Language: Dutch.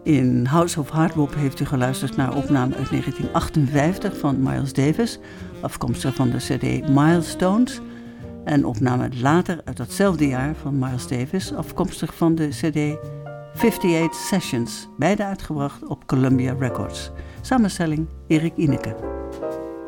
In House of Hardbop heeft u geluisterd naar opname uit 1958 van Miles Davis, afkomstig van de cd Milestones. En opname later uit datzelfde jaar van Miles Davis, afkomstig van de cd 58 Sessions, beide uitgebracht op Columbia Records. Samenstelling Erik Ineke.